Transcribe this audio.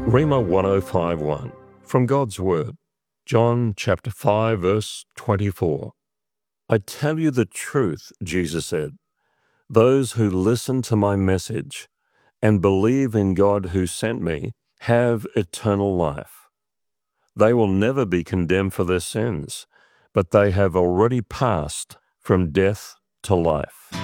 Rhema 1051 from God's Word, John chapter 5, verse 24. I tell you the truth, Jesus said. Those who listen to my message and believe in God who sent me have eternal life. They will never be condemned for their sins, but they have already passed from death to life.